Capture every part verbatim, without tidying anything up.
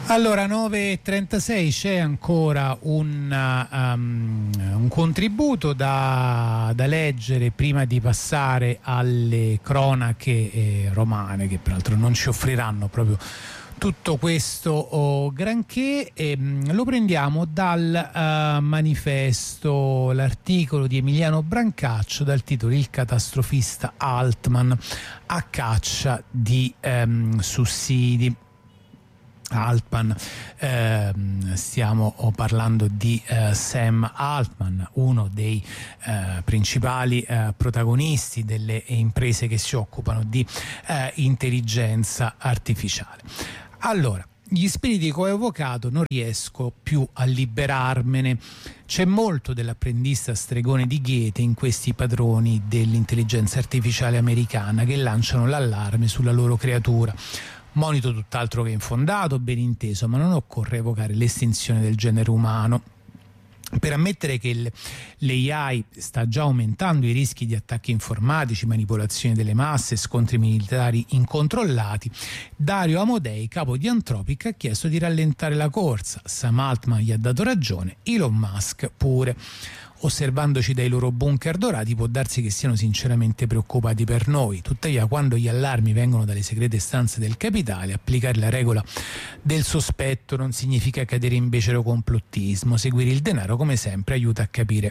Allora, nove e trentasei, c'è ancora un, um, un contributo da, da leggere prima di passare alle cronache eh, romane, che peraltro non ci offriranno proprio tutto questo oh, granché. E, um, lo prendiamo dal uh, manifesto, l'articolo di Emiliano Brancaccio dal titolo "Il catastrofista Altman a caccia di um, sussidi". Altman, ehm, stiamo parlando di eh, Sam Altman, uno dei eh, principali eh, protagonisti delle imprese che si occupano di eh, intelligenza artificiale. Allora, gli spiriti che ho evocato non riesco più a liberarmene. C'è molto dell'apprendista stregone di Goethe in questi padroni dell'intelligenza artificiale americana che lanciano l'allarme sulla loro creatura. Monito tutt'altro che infondato, ben inteso, ma non occorre evocare l'estinzione del genere umano. Per ammettere che l'A I sta già aumentando i rischi di attacchi informatici, manipolazione delle masse, scontri militari incontrollati, Dario Amodei, capo di Anthropic, ha chiesto di rallentare la corsa. Sam Altman gli ha dato ragione, Elon Musk pure. Osservandoci dai loro bunker dorati, può darsi che siano sinceramente preoccupati per noi. Tuttavia, quando gli allarmi vengono dalle segrete stanze del capitale, applicare la regola del sospetto non significa cadere in becero complottismo. Seguire il denaro, come sempre, aiuta a capire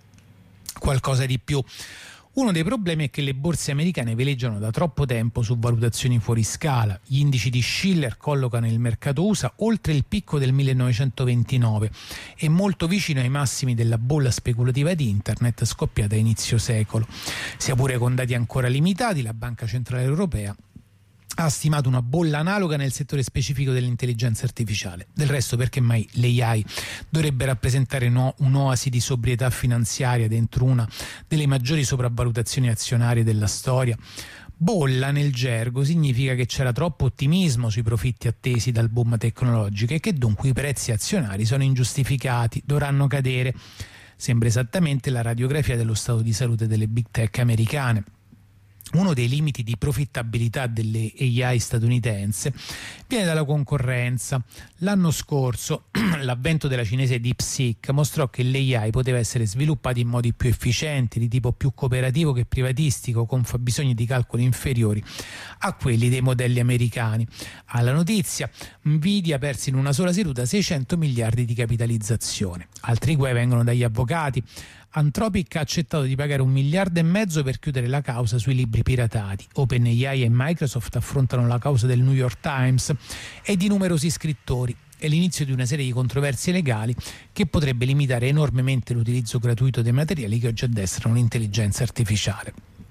qualcosa di più. Uno dei problemi è che le borse americane veleggiano da troppo tempo su valutazioni fuori scala. Gli indici di Shiller collocano il mercato U S A oltre il picco del millenovecentoventinove e molto vicino ai massimi della bolla speculativa di internet scoppiata a inizio secolo. Sia pure con dati ancora limitati, la Banca Centrale Europea ha stimato una bolla analoga nel settore specifico dell'intelligenza artificiale. Del resto, perché mai l'A I dovrebbe rappresentare no, un'oasi di sobrietà finanziaria dentro una delle maggiori sopravvalutazioni azionarie della storia? Bolla nel gergo significa che c'era troppo ottimismo sui profitti attesi dal boom tecnologico e che dunque i prezzi azionari sono ingiustificati, dovranno cadere. Sembra esattamente la radiografia dello stato di salute delle big tech americane. Uno dei limiti di profittabilità delle A I statunitense viene dalla concorrenza. L'anno scorso l'avvento della cinese DeepSeek mostrò che l'A I poteva essere sviluppata in modi più efficienti, di tipo più cooperativo che privatistico, con fabbisogni di calcolo inferiori a quelli dei modelli americani. Alla notizia, Nvidia perse in una sola seduta seicento miliardi di capitalizzazione. Altri guai vengono dagli avvocati. Anthropic ha accettato di pagare un miliardo e mezzo per chiudere la causa sui libri piratati. OpenAI e Microsoft affrontano la causa del New York Times e di numerosi scrittori. È l'inizio di una serie di controversie legali che potrebbe limitare enormemente l'utilizzo gratuito dei materiali che oggi addestrano l'intelligenza artificiale.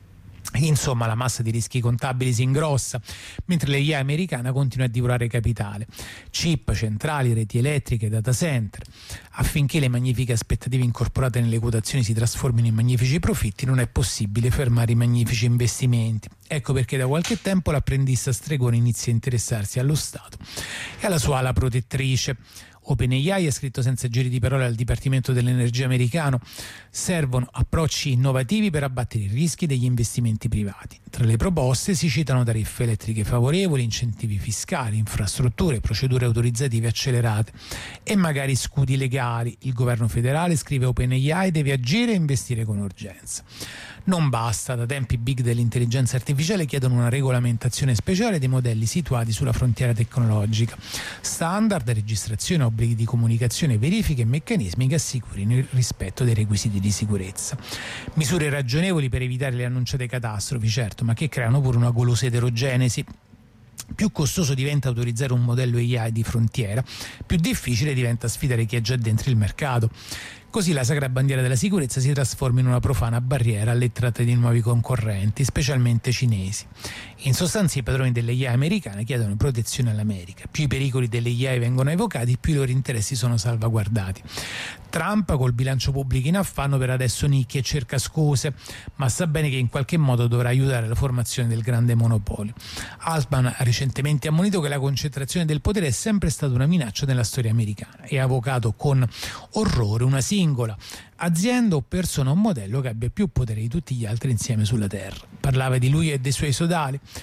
Insomma, la massa di rischi contabili si ingrossa, mentre l'A I americana continua a divorare capitale. Chip, centrali, reti elettriche, data center. Affinché le magnifiche aspettative incorporate nelle quotazioni si trasformino in magnifici profitti, non è possibile fermare i magnifici investimenti. Ecco perché da qualche tempo l'apprendista stregone inizia a interessarsi allo Stato e alla sua ala protettrice. OpenAI ha scritto senza giri di parole al Dipartimento dell'Energia americano: servono approcci innovativi per abbattere i rischi degli investimenti privati. Tra le proposte si citano tariffe elettriche favorevoli, incentivi fiscali, infrastrutture, procedure autorizzative accelerate e magari scudi legali. Il governo federale, scrive OpenAI, deve agire e investire con urgenza. Non basta, da tempi big dell'intelligenza artificiale chiedono una regolamentazione speciale dei modelli situati sulla frontiera tecnologica, standard, registrazione, obblighi di comunicazione, verifiche e meccanismi che assicurino il rispetto dei requisiti di sicurezza. Misure ragionevoli per evitare le annunciate catastrofi, certo, ma che creano pure una golosa eterogenesi. Più costoso diventa autorizzare un modello A I di frontiera, più difficile diventa sfidare chi è già dentro il mercato. Così la sacra bandiera della sicurezza si trasforma in una profana barriera alle entrate di nuovi concorrenti, specialmente cinesi. In sostanza, i padroni delle A I americane chiedono protezione all'America. Più i pericoli delle A I vengono evocati, più i loro interessi sono salvaguardati. Trump, col bilancio pubblico in affanno, per adesso nicchia e cerca scuse, ma sa bene che in qualche modo dovrà aiutare la formazione del grande monopolio. Altman ha recentemente ammonito che la concentrazione del potere è sempre stata una minaccia nella storia americana e ha evocato con orrore una singola azienda o persona o modello che abbia più potere di tutti gli altri insieme sulla Terra. Parlava di lui e dei suoi sodali.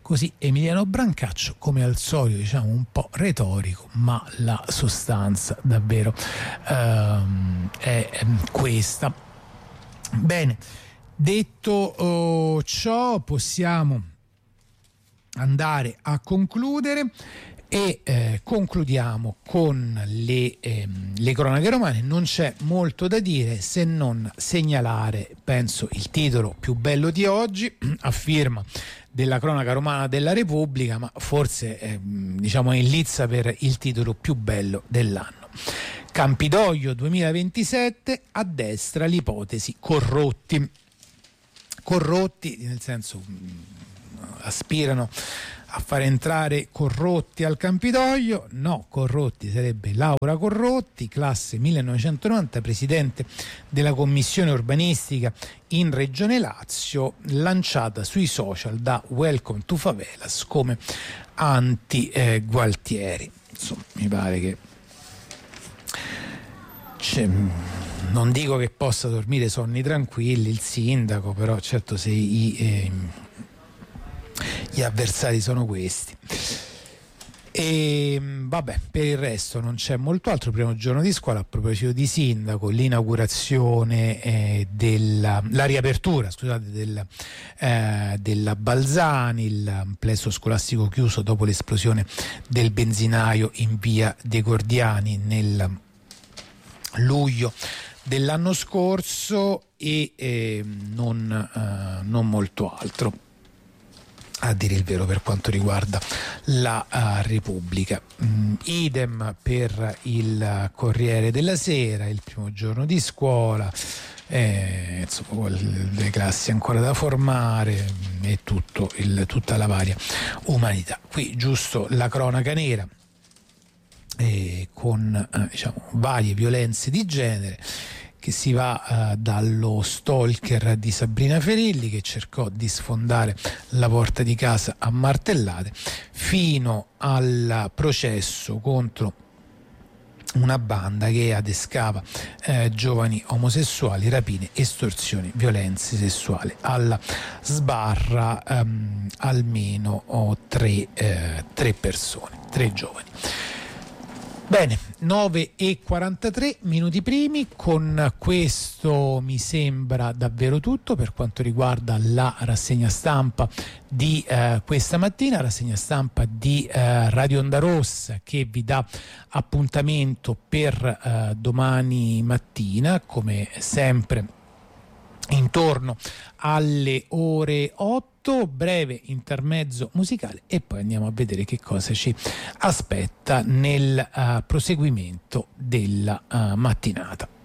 così Emiliano Brancaccio, come al solito, diciamo un po' retorico, ma la sostanza davvero ehm, è questa. Bene, detto oh, ciò, possiamo andare a concludere e eh, concludiamo con le, ehm, le cronache romane. Non c'è molto da dire se non segnalare, penso, il titolo più bello di oggi a firma della cronaca romana della Repubblica, ma forse eh, diciamo in lizza per il titolo più bello dell'anno. Campidoglio duemilaventisette, a destra l'ipotesi corrotti. Corrotti nel senso aspirano a far entrare Corrotti al Campidoglio. No, Corrotti sarebbe Laura Corrotti, classe millenovecentonovanta, presidente della commissione urbanistica in Regione Lazio, lanciata sui social da Welcome to Favelas come anti-Gualtieri. Eh, Insomma, mi pare che c'è, non dico che possa dormire sonni tranquilli il sindaco, però certo se i eh, gli avversari sono questi. E vabbè, per il resto non c'è molto altro. Primo giorno di scuola, a proposito di sindaco, l'inaugurazione eh, della la riapertura scusate del, eh, della Balzani, il plesso scolastico chiuso dopo l'esplosione del benzinaio in via dei Gordiani nel luglio dell'anno scorso, e eh, non, eh, non molto altro, a dire il vero, per quanto riguarda la uh, Repubblica. Mm, idem per il Corriere della Sera, il primo giorno di scuola, eh, insomma, le classi ancora da formare e tutto il, tutta la varia umanità. Qui giusto la cronaca nera, eh, con eh, diciamo varie violenze di genere, che si va uh, dallo stalker di Sabrina Ferilli, che cercò di sfondare la porta di casa a martellate, fino al processo contro una banda che adescava eh, giovani omosessuali, rapine, estorsioni, violenze sessuali. Alla sbarra um, almeno oh, tre, eh, tre persone, tre giovani. Bene, nove e quarantatré minuti primi. Con questo mi sembra davvero tutto per quanto riguarda la rassegna stampa di eh, questa mattina, rassegna stampa di eh, Radio Onda Rossa, che vi dà appuntamento per eh, domani mattina, come sempre intorno alle ore otto. Breve intermezzo musicale e poi andiamo a vedere che cosa ci aspetta nel uh, proseguimento della uh, mattinata.